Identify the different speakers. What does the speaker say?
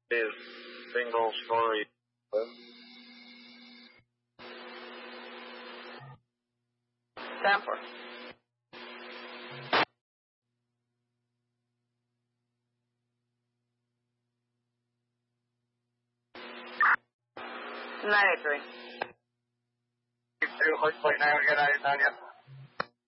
Speaker 1: is single story.
Speaker 2: Stanford. Nine 83.
Speaker 1: Looks like now we got out of town yet.